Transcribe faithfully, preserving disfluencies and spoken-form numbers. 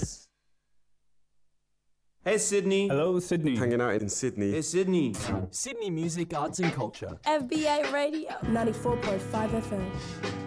Yes. Hey, Sydney. Hello, Sydney. Hanging out in Sydney. Hey, Sydney. Sydney Music, Arts and Culture. F B A Radio ninety-four point five F M.